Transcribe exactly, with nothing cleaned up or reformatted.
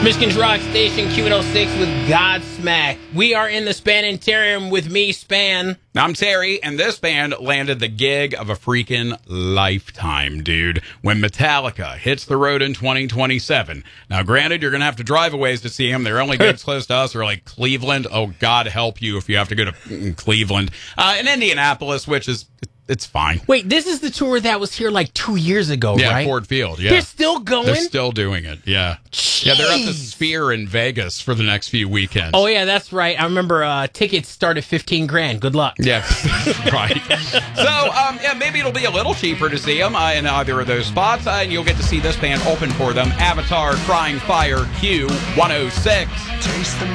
Michigan's Rock Station, Q one oh six with Godsmack. We are in the Spanitarium with me, Span. I'm Terry, and this band landed the gig of a freaking lifetime, dude, when Metallica hits the road in twenty twenty-seven. Now, granted, you're going to have to drive a ways to see them. Their only gigs close to us are like Cleveland. Oh, God help you if you have to go to Cleveland. Uh, and Indianapolis, which is... It's fine. Wait, this is the tour that was here like two years ago, yeah, right? Yeah, Ford Field, yeah. They're still going? They're still doing it, yeah. Jeez. Yeah, they're at the Sphere in Vegas for the next few weekends. Oh, yeah, that's right. I remember uh, tickets start at fifteen grand. Good luck. Yeah, right. So, um, yeah, maybe it'll be a little cheaper to see them uh, in either of those spots, uh, and you'll get to see this band open for them, Avatar, Crying Fire, Q one oh six. Taste the